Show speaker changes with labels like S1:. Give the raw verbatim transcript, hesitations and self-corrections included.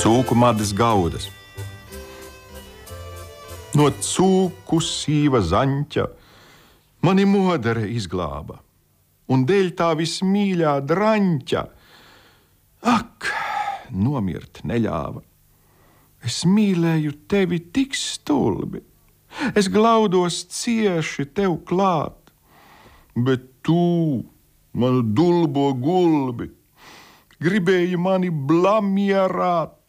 S1: cūku madas gaudas. No cūku sīva zaņķa mani modere izglāba, un dēļ tā vismīļā draņķa, ak, nomirt neļāva. Es mīlēju tevi tik stulbi, es glaudos cieši tev klāt, bet tu, manu dulbo gulbi, gribēji mani blamierāt.